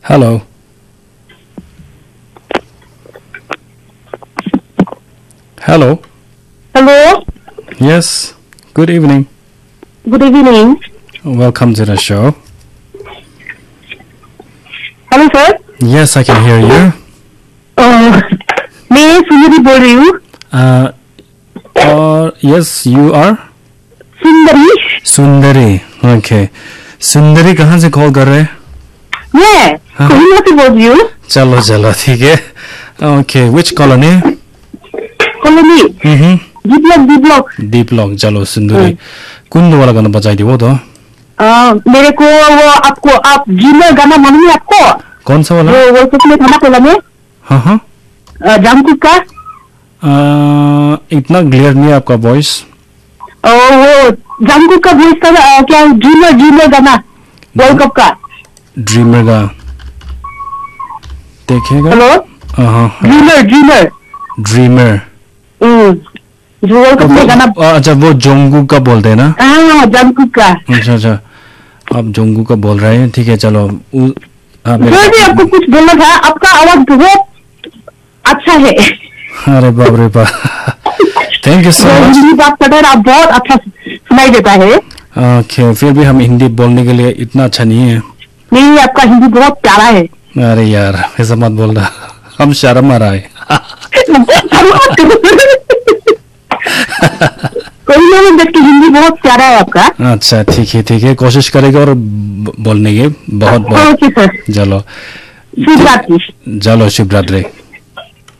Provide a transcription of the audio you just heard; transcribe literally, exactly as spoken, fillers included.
Hello hello hello yes good evening good evening welcome to the show hello sir yes I can hear you मैं सुंदरी बोल रही हूँ और yes you are Sundari Sundari okay सुंदरी कहाँ से call कर रहे हैं मैं हाँ। कोहिमा से बोल रही हूँ चलो चलो ठीक है okay which colony colony hmm D block D block D block चलो सुंदरी कुन वाला गाना बजाई वो तो मेरे को वो आपको आप ड्रीमर गाना मालूम है आपको कौन सा वाला जो वर्ल्ड कप में था ना पहला में हाँ हाँ जंगकुक का आ, इतना क्लियर नहीं है आपका वॉइस और वो जंगकुक का वॉइस था अ, क्या ड्रीमर ड्रीमर गाना वर्ल्ड कप का ड्रीमर का देखेगा हेलो हाँ ड्रीमर ड्रीमर ड्रीमर जो वर्ल्ड कप में गाना अच्छा वो जोंगू का बोलते हैं ना हाँ जंगकुक का अच्छा अच्छा आप जोंगू का बोल रहे हैं ठीक है चलो उ, हाँ, मेरे- सर जी आपको कुछ बोलना था आपका आवाज बहुत अच्छा है अरे बाप रे बाप थैंक यू सो जो मच हिंदी बात करते हैं आप बहुत अच्छा सुनाई देता है ओके फिर भी हम हिंदी बोलने के लिए इतना अच्छा नहीं है नहीं आपका हिंदी बहुत प्यारा है अरे यार ऐसा मत बोल रहा हम शर्म आ रहा है कोई ना देख के हिंदी बहुत प्यारा है आपका अच्छा ठीक है ठीक है कोशिश करेंगे और ब- बोलने की बहुत बहुत ओके सर चलो शुभ रात्रि चलो शुभ रात्रि